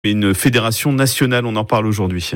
Une fédération nationale, on en parle aujourd'hui.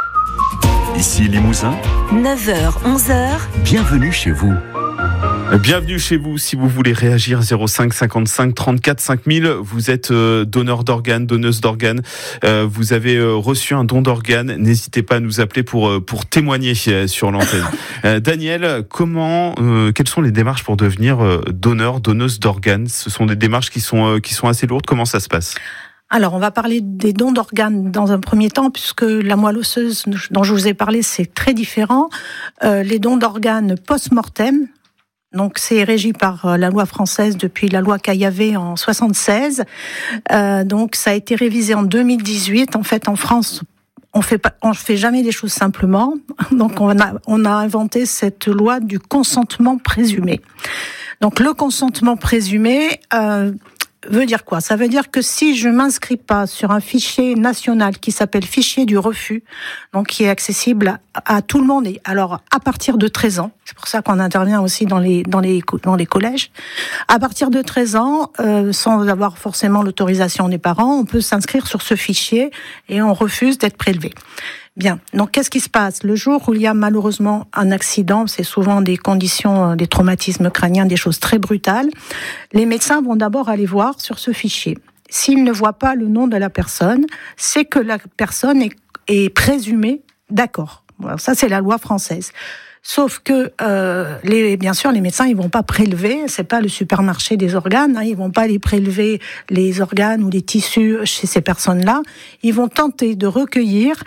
Ici Limousin, 9h, 11h. bienvenue chez vous. Bienvenue chez vous, si vous voulez réagir, 05 55 34 5000, vous êtes donneur d'organes, donneuse d'organes, vous avez reçu un don d'organes, n'hésitez pas à nous appeler pour témoigner sur l'antenne. Daniel, quelles sont les démarches pour devenir donneur, donneuse d'organes? Ce sont des démarches qui sont assez lourdes, comment ça se passe? Alors, on va parler des dons d'organes dans un premier temps, puisque la moelle osseuse dont je vous ai parlé, c'est très différent. Les dons d'organes post-mortem, donc c'est régi par la loi française depuis la loi Caillavet en 76. Donc ça a été révisé en 2018. En fait, en France, on fait jamais les choses simplement. Donc on a inventé cette loi du consentement présumé. Donc le consentement présumé veut dire quoi? Ça veut dire que si je m'inscris pas sur un fichier national qui s'appelle fichier du refus, donc qui est accessible à tout le monde, et alors à partir de 13 ans, c'est pour ça qu'on intervient aussi dans les collèges, à partir de 13 ans, sans avoir forcément l'autorisation des parents, on peut s'inscrire sur ce fichier et on refuse d'être prélevé. Bien. Donc, qu'est-ce qui se passe? Le jour où il y a malheureusement un accident, c'est souvent des conditions, des traumatismes crâniens, des choses très brutales. Les médecins vont d'abord aller voir sur ce fichier. S'ils ne voient pas le nom de la personne, c'est que la personne est présumée d'accord. Voilà, ça, c'est la loi française. Sauf que, bien sûr, les médecins, ils vont pas prélever, c'est pas le supermarché des organes, ils vont pas aller prélever les organes ou les tissus chez ces personnes-là. Ils vont tenter de recueillir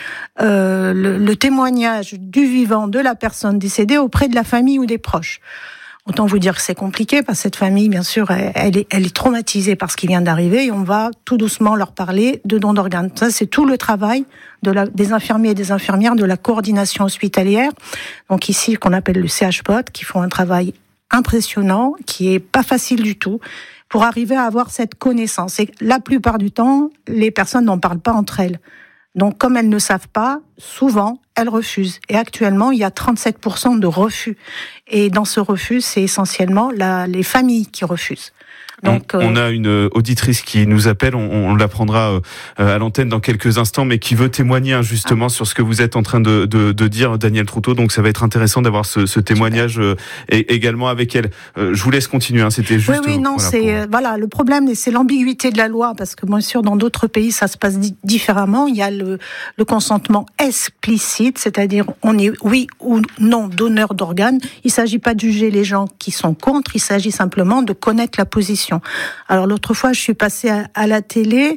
le témoignage du vivant de la personne décédée auprès de la famille ou des proches. Autant vous dire que c'est compliqué, parce que cette famille, bien sûr, elle est traumatisée par ce qui vient d'arriver, et on va tout doucement leur parler de don d'organes. Ça, c'est tout le travail des infirmiers et des infirmières de la coordination hospitalière. Donc ici, qu'on appelle le CHPOT, qui font un travail impressionnant, qui est pas facile du tout, pour arriver à avoir cette connaissance. Et la plupart du temps, les personnes n'en parlent pas entre elles. Donc, comme elles ne savent pas, souvent, elles refusent. Et actuellement, il y a 37% de refus. Et dans ce refus, c'est essentiellement les familles qui refusent. Donc, on a une auditrice qui nous appelle, on la prendra à l'antenne dans quelques instants, mais qui veut témoigner justement sur ce que vous êtes en train de dire, Daniel Troutot. Donc ça va être intéressant d'avoir ce témoignage également avec elle. Je vous laisse continuer, c'était juste... Oui, non, voilà, le problème, c'est l'ambiguïté de la loi, parce que bien sûr, dans d'autres pays, ça se passe différemment. Il y a le consentement explicite, c'est-à-dire on est oui ou non donneur d'organes. Il ne s'agit pas de juger les gens qui sont contre, il s'agit simplement de connaître la position. Alors l'autre fois, je suis passée à la télé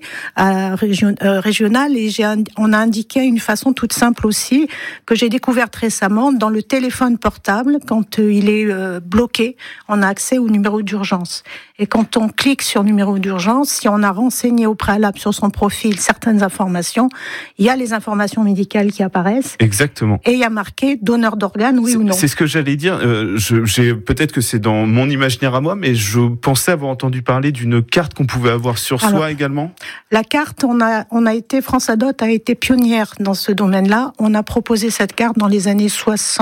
régionale, et on a indiqué une façon toute simple aussi que j'ai découverte récemment. Dans le téléphone portable, quand il est bloqué, on a accès au numéro d'urgence. Et quand on clique sur numéro d'urgence, si on a renseigné au préalable sur son profil certaines informations, il y a les informations médicales qui apparaissent. Exactement. Et il y a marqué donneur d'organes, oui ou non. C'est ce que j'allais dire. Peut-être que c'est dans mon imaginaire à moi, mais je pensais avoir entendu parler d'une carte qu'on pouvait avoir sur soi également. La carte, France Adot a été pionnière dans ce domaine-là. On a proposé cette carte dans les années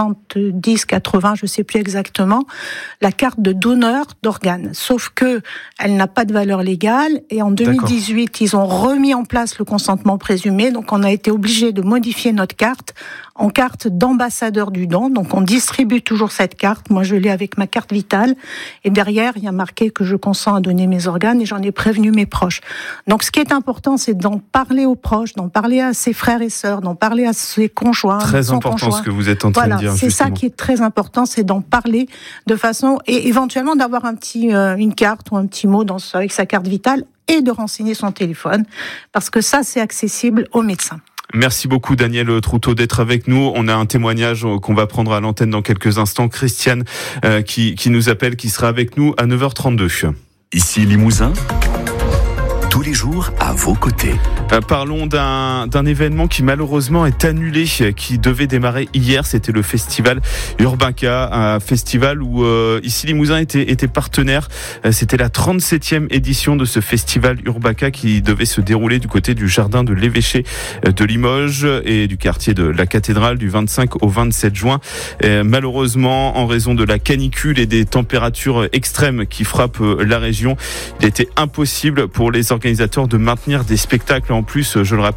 70, 80, je sais plus exactement, la carte de donneur d'organes. Sauf que elle n'a pas de valeur légale, et en 2018, D'accord. Ils ont remis en place le consentement présumé, donc on a été obligé de modifier notre carte en carte d'ambassadeur du don. Donc on distribue toujours cette carte. Moi, je l'ai avec ma carte vitale, et derrière, il y a marqué que je consens à donner mes organes, et j'en ai prévenu mes proches. Donc ce qui est important, c'est d'en parler aux proches, d'en parler à ses frères et sœurs, d'en parler à ses conjoints. Très important ce que vous êtes en train de dire. C'est justement. Ça qui est très important, c'est d'en parler de façon, et éventuellement d'avoir une carte ou un petit mot avec sa carte vitale, et de renseigner son téléphone, parce que ça, c'est accessible aux médecins. Merci beaucoup Daniel Troutot d'être avec nous. On a un témoignage qu'on va prendre à l'antenne dans quelques instants. Christiane qui nous appelle, qui sera avec nous à 9h32. Ici Limousin, tous les jours à vos côtés. Parlons d'un événement qui malheureusement est annulé, qui devait démarrer hier. C'était le festival Urbaca, un festival où ici Limousin était partenaire. C'était la 37e édition de ce festival Urbaca qui devait se dérouler du côté du jardin de l'évêché de Limoges et du quartier de la cathédrale du 25 au 27 juin. Malheureusement, en raison de la canicule et des températures extrêmes qui frappent la région, il était impossible pour les organisateurs organisateurs de maintenir des spectacles en plus, je le rappelle,